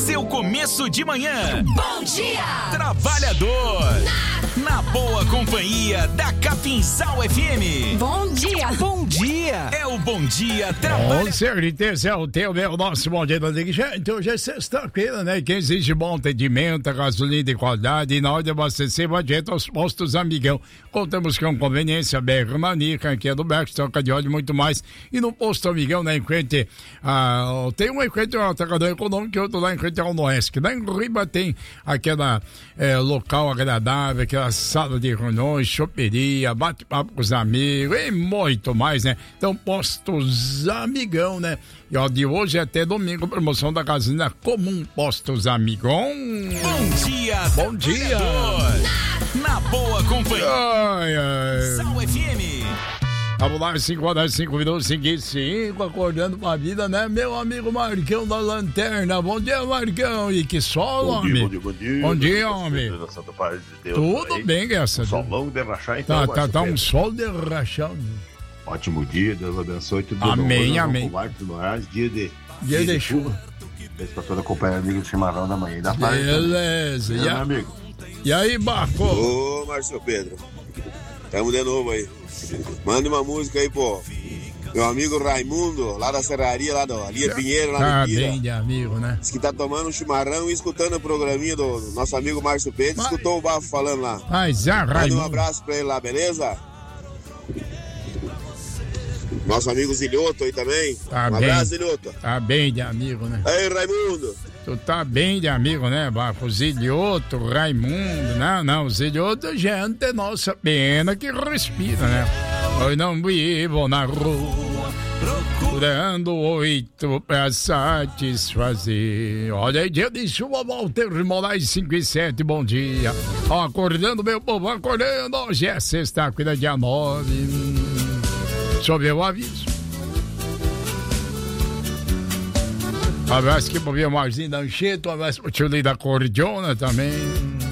seu começo de manhã. Bom dia! Trabalhador. Na boa companhia da Capinzal FM. Bom dia! Bom dia! É o Bom Dia Trabalhador. Com certeza é o teu, meu, nosso Bom Dia. Gente, hoje é sexta-feira, né? Quem exige bom atendimento, gasolina de qualidade e na hora de abastecer, vai direto aos postos Amigão. Contamos com conveniência, BR Mania, Canquinha do Beco, troca de óleo e muito mais. E no posto Amigão, né, em frente, tem um em frente ao atacador econômico e outro lá em frente ao Noesc. Lá em Riba tem aquela local agradável, aquela sala de reuniões, choperia, bate-papo com os amigos e muito mais, né? Então, postos Amigão, né? E ó, de hoje até domingo, promoção da gasolina comum, postos Amigão. Bom dia! Bom dia! Na boa companhia. Ai, ai. Sal FM. Vamos lá, 5 horas, 5 minutos, 5, acordando pra vida, né? Meu amigo Marcão da Lanterna. Bom dia, Marcão. E que sol, homem. Bom dia. Bom dia, homem. Tudo bem, graças a Deus. Solão de rachar, então. Tá um sol de rachar. Ótimo dia, Deus abençoe tudo. Amém, amém. Dia de chuva. Beijo pra toda a companhia amiga do chimarrão da manhã e da tarde. Beleza. Meu amigo. E aí, Barco? Ô, Márcio Pedro. Tamo de novo aí. Manda uma música aí, pô. Meu amigo Raimundo, lá da serraria, lá da Lia Pinheiro, lá Tá no Pira. bem de amigo, né? Diz que tá tomando um chimarrão e escutando o programinha do nosso amigo Márcio Pedro. Escutou o Bafo falando lá. Mas Manda Raimundo. um abraço pra ele lá, beleza? Nosso amigo Zilhoto aí também. Tá um bem. abraço, Zilhoto. Tá bem de amigo, né? Aí, Raimundo. Tu tá bem de amigo, né, Bafo? Zilhoto, Raimundo. Não, Zilhoto é gente nossa, pena que respira, né? Eu não vivo na rua procurando 8 pra satisfazer. Olha aí, dia de chuva, Walter Moraes 5 e 7, bom dia. Ó, acordando, meu povo, acordando. Hoje é sexta-feira, dia 9. Deixa eu ver o aviso. Um abraço aqui pro Marzinho da Anchieta, um abraço pro tio Lee da Cordiona também.